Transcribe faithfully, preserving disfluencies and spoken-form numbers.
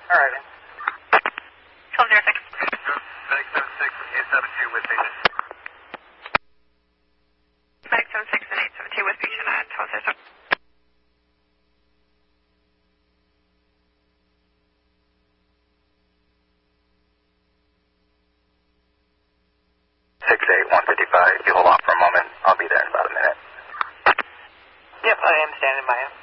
All right. twelve zero six. Medic seven six and eight seven two with patient. Medic seven six and eight seven two with patient at twelve zero six. six eight one fifty-five. If you hold on for a moment, I'll be there in about a minute. Yep, I am standing by him.